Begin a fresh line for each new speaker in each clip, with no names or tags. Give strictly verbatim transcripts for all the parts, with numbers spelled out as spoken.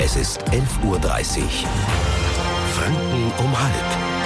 Es ist elf Uhr dreißig. Franken um halb.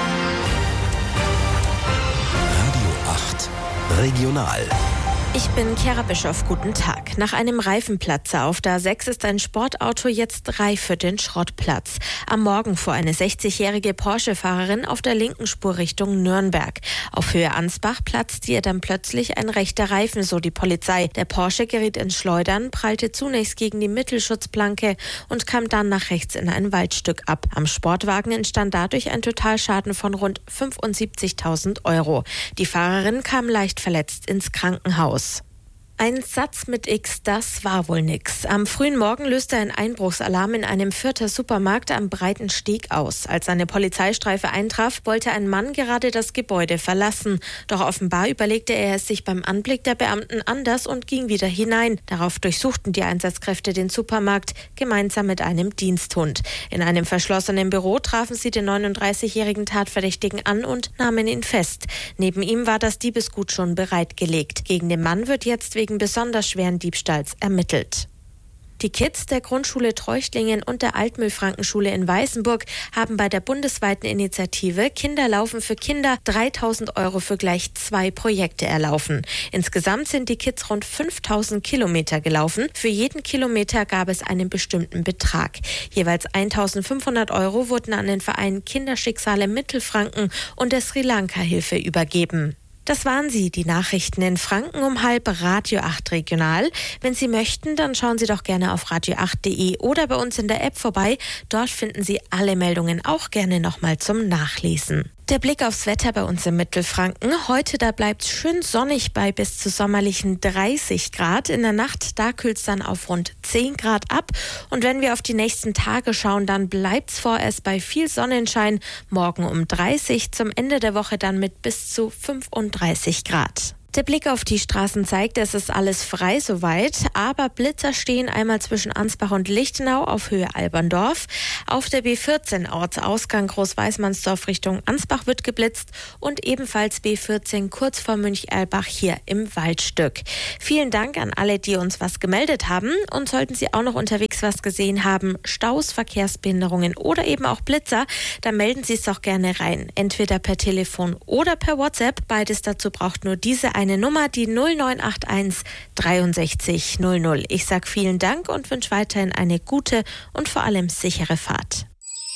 Radio acht Regional.
Ich bin Chiara Bischoff, guten Tag. Nach einem Reifenplatzer auf der A sechs ist ein Sportauto jetzt reif für den Schrottplatz. Am Morgen fuhr eine sechzigjährige Porsche-Fahrerin auf der linken Spur Richtung Nürnberg. Auf Höhe Ansbach platzte ihr dann plötzlich ein rechter Reifen, so die Polizei. Der Porsche geriet ins Schleudern, prallte zunächst gegen die Mittelschutzplanke und kam dann nach rechts in ein Waldstück ab. Am Sportwagen entstand dadurch ein Totalschaden von rund fünfundsiebzigtausend Euro. Die Fahrerin kam leicht verletzt ins Krankenhaus. Ein Satz mit X, das war wohl nix. Am frühen Morgen löste ein Einbruchsalarm in einem Fürther Supermarkt am Breiten Steg aus. Als eine Polizeistreife eintraf, wollte ein Mann gerade das Gebäude verlassen. Doch offenbar überlegte er es sich beim Anblick der Beamten anders und ging wieder hinein. Darauf durchsuchten die Einsatzkräfte den Supermarkt gemeinsam mit einem Diensthund. In einem verschlossenen Büro trafen sie den neununddreißigjährigen Tatverdächtigen an und nahmen ihn fest. Neben ihm war das Diebesgut schon bereitgelegt. Gegen den Mann wird jetzt wegen besonders schweren Diebstahls ermittelt. Die Kids der Grundschule Treuchtlingen und der Altmühlfrankenschule in Weißenburg haben bei der bundesweiten Initiative Kinder laufen für Kinder dreitausend Euro für gleich zwei Projekte erlaufen. Insgesamt sind die Kids rund fünftausend Kilometer gelaufen. Für jeden Kilometer gab es einen bestimmten Betrag. Jeweils eintausendfünfhundert Euro wurden an den Verein Kinderschicksale Mittelfranken und der Sri Lanka Hilfe übergeben. Das waren sie, die Nachrichten in Franken um halb, Radio acht Regional. Wenn Sie möchten, dann schauen Sie doch gerne auf radio acht punkt de oder bei uns in der App vorbei. Dort finden Sie alle Meldungen auch gerne nochmal zum Nachlesen. Der Blick aufs Wetter bei uns im Mittelfranken. Heute, da bleibt es schön sonnig bei bis zu sommerlichen dreißig Grad. In der Nacht, da kühlt es dann auf rund zehn Grad ab. Und wenn wir auf die nächsten Tage schauen, dann bleibt es vorerst bei viel Sonnenschein. Morgen um dreißig, zum Ende der Woche dann mit bis zu fünfunddreißig Grad. Der Blick auf die Straßen zeigt, es ist alles frei soweit, aber Blitzer stehen einmal zwischen Ansbach und Lichtenau auf Höhe Alberndorf. Auf der B vierzehn Ortsausgang Großweißmannsdorf Richtung Ansbach wird geblitzt und ebenfalls B vierzehn kurz vor Münch-Erlbach hier im Waldstück. Vielen Dank an alle, die uns was gemeldet haben, und sollten Sie auch noch unterwegs was gesehen haben, Staus, Verkehrsbehinderungen oder eben auch Blitzer, dann melden Sie es doch gerne rein, entweder per Telefon oder per WhatsApp. Beides dazu braucht nur diese eine Eine Nummer, die null neun acht eins dreiundsechzig null null. Ich sage vielen Dank und wünsche weiterhin eine gute und vor allem sichere Fahrt.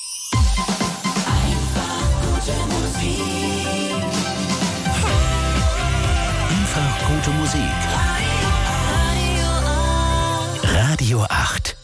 Einfach gute Musik.
Einfach gute Musik. Radio acht.